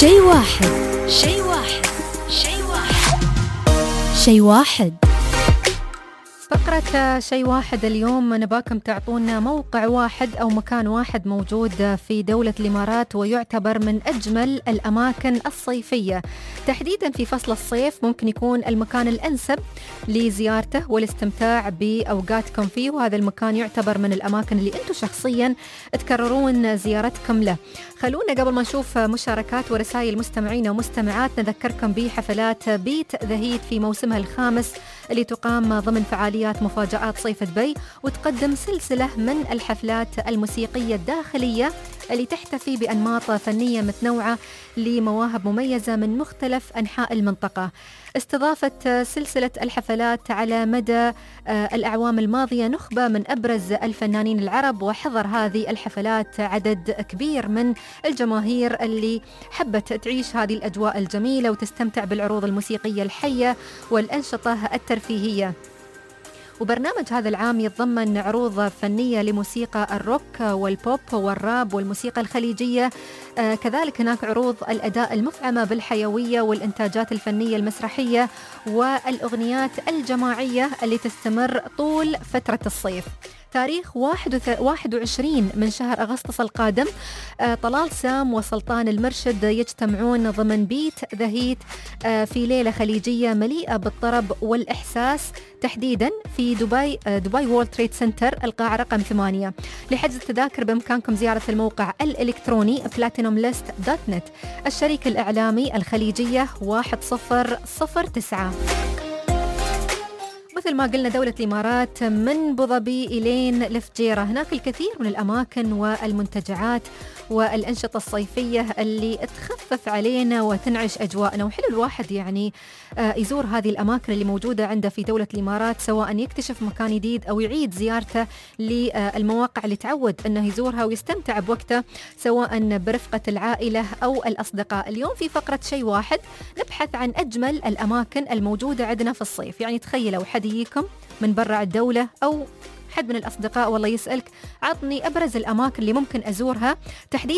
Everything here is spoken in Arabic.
شيء واحد. شيء واحد. شيء واحد. شيء واحد. فقرة شيء واحد اليوم نباكم تعطونا موقع واحد أو مكان واحد موجود في دولة الإمارات ويعتبر من أجمل الأماكن الصيفية تحديدا في فصل الصيف. ممكن يكون المكان الأنسب لزيارته والاستمتاع بأوقاتكم فيه، وهذا المكان يعتبر من الأماكن اللي أنتم شخصيا تكررون زيارتكم له. خلونا قبل ما نشوف مشاركات ورسائل مستمعين ومستمعات نذكركم بحفلات بيت ذا هيت في موسمها الخامس اللي تقام ضمن فعاليات مفاجآت صيف دبي، وتقدم سلسلة من الحفلات الموسيقية الداخلية اللي تحتفي بأنماط فنية متنوعة لمواهب مميزة من مختلف أنحاء المنطقة. استضافت سلسلة الحفلات على مدى الأعوام الماضية نخبة من أبرز الفنانين العرب، وحضر هذه الحفلات عدد كبير من الجماهير اللي حبت تعيش هذه الأجواء الجميلة وتستمتع بالعروض الموسيقية الحية والأنشطة الترفيهية. وبرنامج هذا العام يتضمن عروض فنية لموسيقى الروك والبوب والراب والموسيقى الخليجية، كذلك هناك عروض الأداء المفعمة بالحيوية والإنتاجات الفنية المسرحية والأغنيات الجماعية اللي تستمر طول فترة الصيف. تاريخ 21 من شهر أغسطس القادم طلال سام وسلطان المرشد يجتمعون ضمن بيت ذا هيت في ليلة خليجية مليئة بالطرب والإحساس، تحديدا في دبي وورلد تريد سنتر القاعة رقم 8. لحجز التذاكر بإمكانكم زيارة الموقع الإلكتروني platinumlist.net. الشريك الإعلامي الخليجية 1009. مثل ما قلنا دولة الإمارات من أبو ظبي إلين الفجيرة هناك الكثير من الأماكن والمنتجعات والأنشطة الصيفية اللي تخفف علينا وتنعش أجواءنا، وحلو الواحد يعني يزور هذه الأماكن اللي موجودة عنده في دولة الإمارات، سواء يكتشف مكان جديد أو يعيد زيارته للمواقع اللي تعود أنه يزورها ويستمتع بوقته سواء برفقة العائلة أو الأصدقاء. اليوم في فقرة شيء واحد نبحث عن أجمل الأماكن الموجودة عندنا في الصيف. يعني تخيلوا حد يجيكم من برا الدولة أو حد من الأصدقاء والله يسألك عطني أبرز الأماكن اللي ممكن أزورها تحديدا